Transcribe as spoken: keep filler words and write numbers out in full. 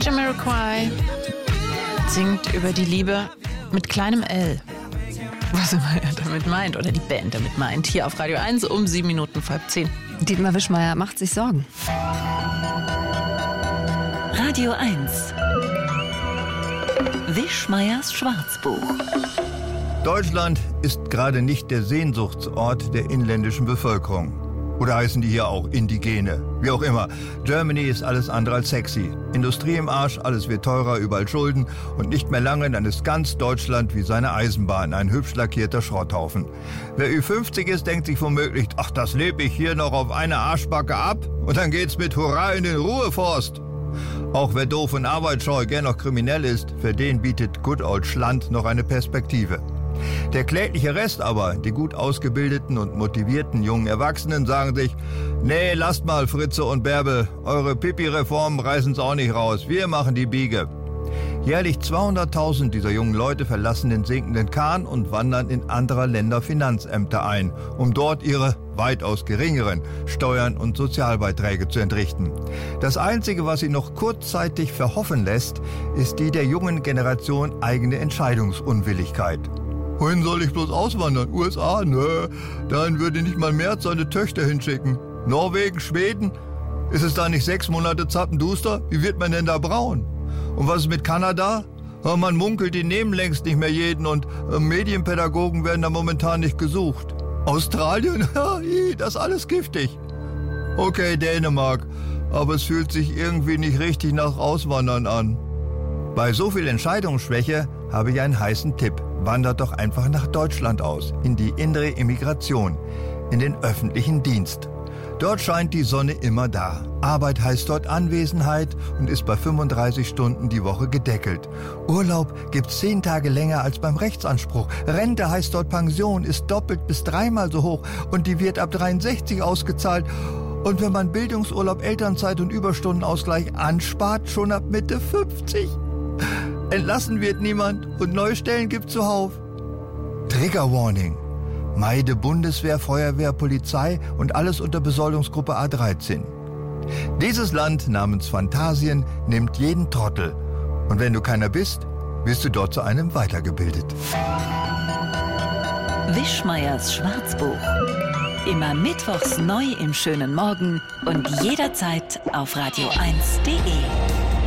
Jamiroquai singt über die Liebe mit kleinem L. Was immer er damit meint oder die Band damit meint. Hier auf Radio eins um sieben Minuten vor halb zehn. Dietmar Wischmeier macht sich Sorgen. Radio eins. Wischmeiers Schwarzbuch. Deutschland ist gerade nicht der Sehnsuchtsort der inländischen Bevölkerung. Oder heißen die hier auch Indigene? Wie auch immer. Germany ist alles andere als sexy. Industrie im Arsch, alles wird teurer, überall Schulden. Und nicht mehr lange, dann ist ganz Deutschland wie seine Eisenbahn, ein hübsch lackierter Schrotthaufen. Wer Ü fünfzig ist, denkt sich womöglich, ach, das lebe ich hier noch auf eine Arschbacke ab. Und dann geht's mit Hurra in den Ruheforst. Auch wer doof und arbeitsscheu, gern noch kriminell ist, für den bietet Good Old Schland noch eine Perspektive. Der klägliche Rest aber, die gut ausgebildeten und motivierten jungen Erwachsenen, sagen sich, nee, lasst mal Fritze und Bärbel, eure Pipi-Reformen reißen's auch nicht raus, wir machen die Biege. Jährlich zweihunderttausend dieser jungen Leute verlassen den sinkenden Kahn und wandern in anderer Länder Finanzämter ein, um dort ihre weitaus geringeren Steuern und Sozialbeiträge zu entrichten. Das Einzige, was sie noch kurzzeitig verhoffen lässt, ist die der jungen Generation eigene Entscheidungsunwilligkeit. Wohin soll ich bloß auswandern? U S A? Nö, dahin würde nicht mal Merz seine Töchter hinschicken. Norwegen, Schweden? Ist es da nicht sechs Monate zappenduster? Wie wird man denn da braun? Und was ist mit Kanada? Ja, man munkelt, die nehmen längst nicht mehr jeden und äh, Medienpädagogen werden da momentan nicht gesucht. Australien? Ja, das ist alles giftig. Okay, Dänemark, aber es fühlt sich irgendwie nicht richtig nach Auswandern an. Bei so viel Entscheidungsschwäche habe ich einen heißen Tipp. Wandert doch einfach nach Deutschland aus, in die innere Immigration, in den öffentlichen Dienst. Dort scheint die Sonne immer da. Arbeit heißt dort Anwesenheit und ist bei fünfunddreißig Stunden die Woche gedeckelt. Urlaub gibt's zehn Tage länger als beim Rechtsanspruch. Rente heißt dort Pension, ist doppelt bis dreimal so hoch und die wird ab dreiundsechzig ausgezahlt. Und wenn man Bildungsurlaub, Elternzeit und Überstundenausgleich anspart, schon ab Mitte fünfzig. Entlassen wird niemand und neue Stellen gibt's zuhauf. Trigger Warning. Meide Bundeswehr, Feuerwehr, Polizei und alles unter Besoldungsgruppe A dreizehn. Dieses Land namens Phantasien nimmt jeden Trottel. Und wenn du keiner bist, wirst du dort zu einem weitergebildet. Wischmeiers Schwarzbuch. Immer mittwochs neu im schönen Morgen und jederzeit auf radio eins punkt de.